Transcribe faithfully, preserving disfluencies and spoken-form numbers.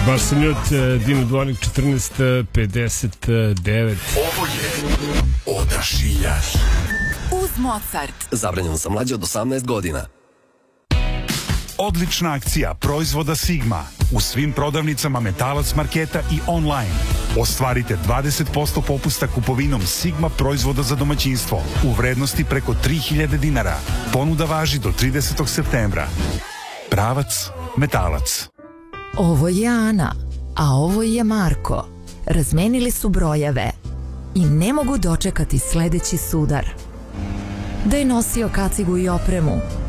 Baš sam ljut, Dino Dvornik, četrnaest pedeset devet. Ovo je Odašiljaš uz Mozart. Zabranjeno za mlađe od osamnaest godina. Odlična akcija proizvoda Sigma u svim prodavnicama Metalac marketa i online. Ostvarite dvadeset posto popusta kupovinom Sigma proizvoda za domaćinstvo u vrednosti preko tri hiljade dinara. Ponuda važi do tridesetog septembra. Pravac Metalac. Ovo je Ana, a ovo je Marko. Razmenili su brojeve i ne mogu dočekati sledeći sudar. Da je nosio kacigu i opremu,